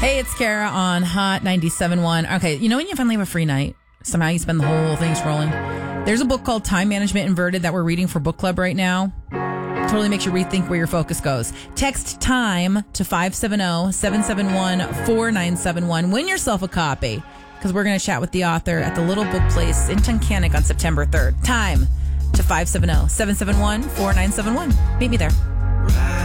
Hey, it's Kara on Hot 97.1. Okay, you know when you finally have a free night? Somehow you spend the whole thing scrolling. There's a book called Time Management Inverted that we're reading for book club right now. Totally makes you rethink where your focus goes. Text TIME to 570-771-4971. Win yourself a copy because we're going to chat with the author at the Little Book Place in Tunkhannock on September 3rd. TIME to 570-771-4971. Meet me there.